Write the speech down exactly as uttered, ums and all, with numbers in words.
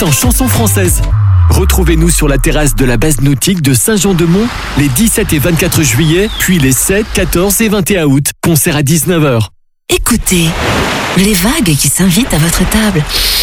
en chansons françaises. Retrouvez-nous sur la terrasse de la base nautique de Saint-Jean-de-Mont les dix-sept et vingt-quatre juillet, puis les sept, quatorze et vingt et un août. Concert à dix-neuf heures. Écoutez, les vagues qui s'invitent à votre table.